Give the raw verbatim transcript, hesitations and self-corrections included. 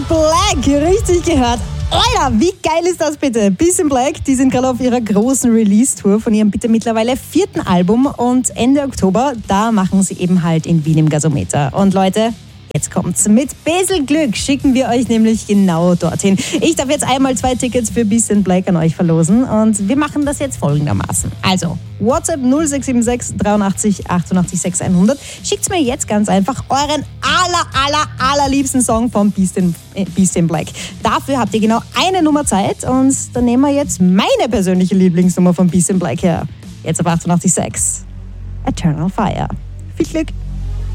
Black, richtig gehört. Alter, wie geil ist das bitte? Peace in Black, die sind gerade auf ihrer großen Release-Tour von ihrem bitte mittlerweile vierten Album und Ende Oktober, da machen sie eben halt in Wien im Gasometer. Und Leute, jetzt kommt's. Mit bisschen Glück schicken wir euch nämlich genau dorthin. Ich darf jetzt einmal zwei Tickets für Peace in Black an euch verlosen und wir machen das jetzt folgendermaßen. Also, WhatsApp null sechs sieben sechs dreiundachtzig achtundachtzig sechs hundert. Schickt mir jetzt ganz einfach euren aller, aller, allerliebsten Song von Peace in, äh, Peace in Black. Dafür habt ihr genau eine Nummer Zeit und dann nehmen wir jetzt meine persönliche Lieblingsnummer von Peace in Black her. Jetzt auf achtundachtzig Komma sechs. Eternal Fire. Viel Glück!